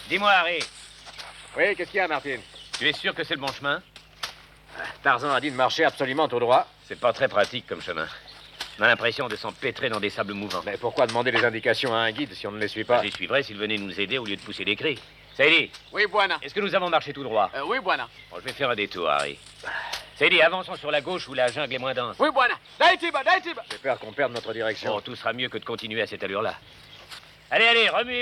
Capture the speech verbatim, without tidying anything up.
Dis-moi, Harry, Oui, qu'est-ce qu'il y a, Martin? tu es sûr que c'est le bon chemin? Tarzan a dit de marcher absolument tout droit. C'est pas très pratique comme chemin. On a l'impression de s'empêtrer dans des sables mouvants. Mais pourquoi demander des indications à un guide si on ne les suit pas? Je les suivrais s'il venait nous aider au lieu de pousser des cris. Sadie, Oui, buona. est-ce que nous avons marché tout droit? Euh, oui, buona. Bon, je vais faire un détour, Harry. Sadie, avançons sur la gauche où la jungle est moins dense. Oui, buona. Dai, Tiba, dai, Tiba. J'ai peur qu'on perde notre direction. Bon, tout sera mieux que de continuer à cette allure-là. Allez, allez, remue.